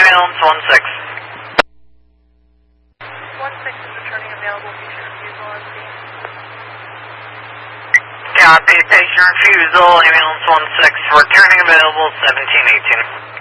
ambulance 16. 16 is returning available, patient refusal on scene. Copy, patient refusal, ambulance 16, returning available 1718.